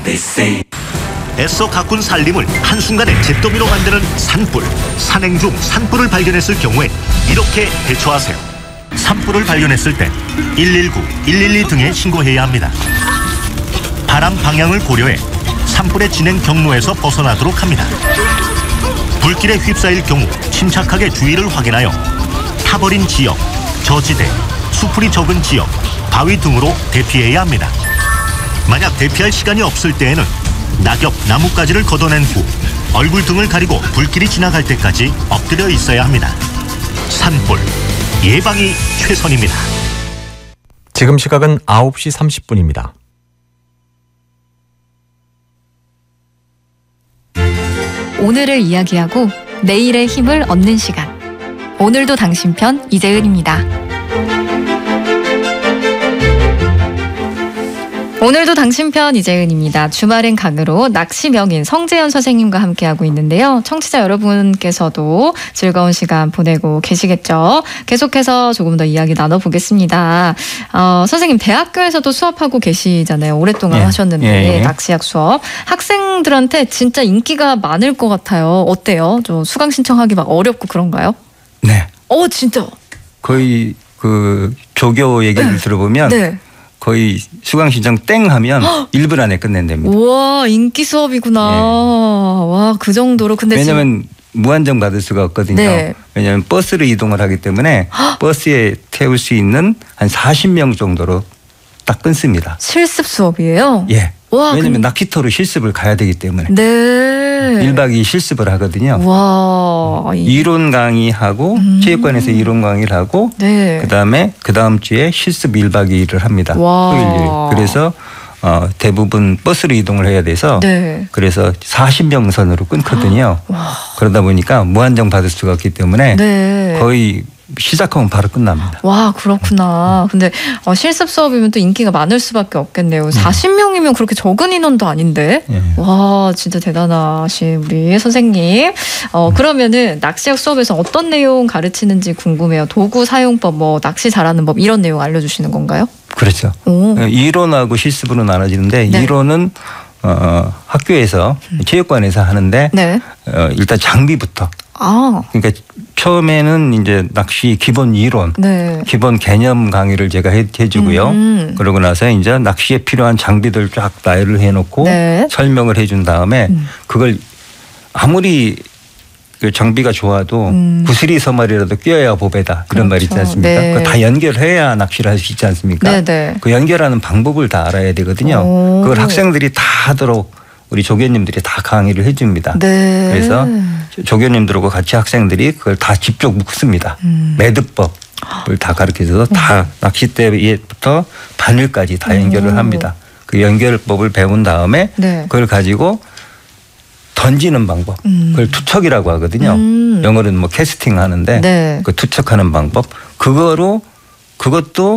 애써 가꾼 살림을 한순간에 잿더미로 만드는 산불. 산행 중 산불을 발견했을 경우에 이렇게 대처하세요. 산불을 발견했을 때 119, 112 등에 신고해야 합니다. 바람 방향을 고려해 산불의 진행 경로에서 벗어나도록 합니다. 불길에 휩싸일 경우 침착하게 주위를 확인하여 타버린 지역, 저지대, 수풀이 적은 지역, 바위 등으로 대피해야 합니다. 만약 대피할 시간이 없을 때에는 낙엽, 나뭇가지를 걷어낸 후 얼굴 등을 가리고 불길이 지나갈 때까지 엎드려 있어야 합니다. 산불, 예방이 최선입니다. 지금 시각은 9시 30분입니다. 오늘을 이야기하고 내일의 힘을 얻는 시간. 오늘도 당신 편 이재은입니다. 오늘도 당신 편 이재은입니다. 주말엔 강으로 낚시 명인 성재현 선생님과 함께하고 있는데요. 청취자 여러분께서도 즐거운 시간 보내고 계시겠죠. 계속해서 조금 더 이야기 나눠보겠습니다. 선생님 대학교에서도 수업하고 계시잖아요. 오랫동안 하셨는데 낚시학 수업. 학생들한테 진짜 인기가 많을 것 같아요. 어때요? 좀 수강 신청하기 막 어렵고 그런가요? 네. 진짜. 거의 그 조교 얘기를 들어보면 거의 수강 신청 땡 하면 1분 안에 끝낸답니다. 우와, 인기 수업이구나. 와, 그 정도로. 근데 왜냐하면 무한정 받을 수가 없거든요. 왜냐하면 버스로 이동을 하기 때문에 버스에 태울 수 있는 한 40명 정도로 딱 끊습니다. 실습 수업이에요? 예. 왜냐하면 낚시터로 실습을 가야 되기 때문에. 1박 2일 실습을 하거든요. 와. 이론 강의하고 체육관에서 이론 강의를 하고 그다음에 그 다음 주에 실습 1박 2일을 합니다. 토요일. 그래서 대부분 버스로 이동을 해야 돼서 그래서 40명 선으로 끊거든요. 그러다 보니까 무한정 받을 수가 없기 때문에 거의 시작하면 바로 끝납니다. 와, 그렇구나. 근데 실습 수업이면 또 인기가 많을 수밖에 없겠네요. 40명이면 그렇게 적은 인원도 아닌데. 와, 진짜 대단하신 우리 선생님. 그러면은 낚시학 수업에서 어떤 내용 가르치는지 궁금해요. 도구 사용법, 뭐 낚시 잘하는 법 이런 내용 알려주시는 건가요? 그렇죠. 이론하고 실습으로 나눠지는데 이론은 학교에서 체육관에서 하는데 일단 장비부터. 그러니까 처음에는 이제 낚시 기본 이론, 기본 개념 강의를 제가 해주고요. 그러고 나서 이제 낚시에 필요한 장비들 쫙 나열을 해놓고 설명을 해준 다음에 그걸 아무리 그 장비가 좋아도 구슬이 서말이라도 껴야 보배다 그런 말 있지 않습니까? 그거 다 연결해야 낚시를 할 수 있지 않습니까? 그 연결하는 방법을 다 알아야 되거든요. 그걸 학생들이 다 하도록 우리 조교님들이 다 강의를 해줍니다. 그래서 조교님들하고 같이 학생들이 그걸 다 직접 묻습니다. 매듭법을 다 가르쳐서 다 낚싯대부터 바늘까지 다 연결을 합니다. 그 연결법을 배운 다음에 그걸 가지고 던지는 방법, 그걸 투척이라고 하거든요. 영어로는 뭐 캐스팅 하는데 그 투척하는 방법, 그것도